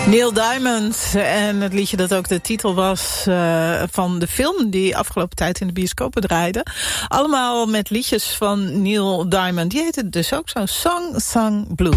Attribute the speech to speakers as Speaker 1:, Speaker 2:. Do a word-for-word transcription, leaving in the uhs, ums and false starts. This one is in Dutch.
Speaker 1: Neil Diamond en het liedje dat ook de titel was uh, van de film die afgelopen tijd in de bioscopen draaide. Allemaal met liedjes van Neil Diamond. Die heette dus ook zo Song Song Blue.